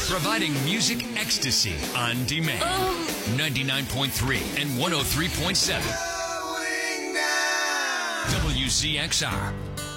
Providing music ecstasy on demand. 99.3 and 103.7. WCXR.